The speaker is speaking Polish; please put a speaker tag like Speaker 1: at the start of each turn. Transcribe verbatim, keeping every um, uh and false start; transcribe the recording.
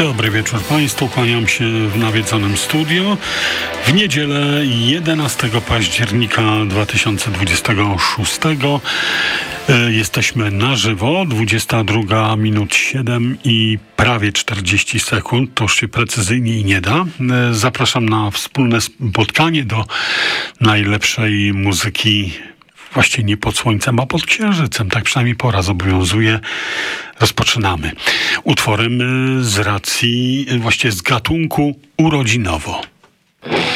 Speaker 1: Dobry wieczór Państwu, kłaniam się w nawiedzonym studio. W niedzielę jedenastego października dwa tysiące dwudziestego szóstego jesteśmy na żywo, dwudziesta druga minut siedem i prawie czterdzieści sekund, to już się precyzyjniej nie da. Zapraszam na wspólne spotkanie do najlepszej muzyki, właściwie nie pod słońcem, a pod księżycem. Tak przynajmniej pora zobowiązuje. Rozpoczynamy utworem z racji, właściwie z gatunku urodzinowo.